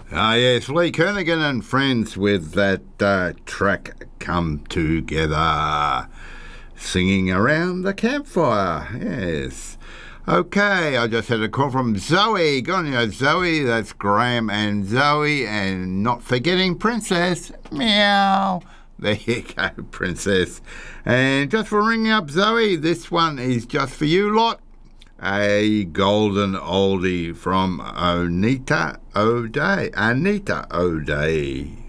Ah, yes, Lee Kernaghan and friends with that track Come Together, singing around the campfire, yes. Okay, I just had a call from Zoe. Go on, Zoe, that's Graham and Zoe, and not forgetting Princess. Meow. There you go, Princess. And just for ringing up Zoe, this one is just for you lot. A golden oldie from Anita O'Day.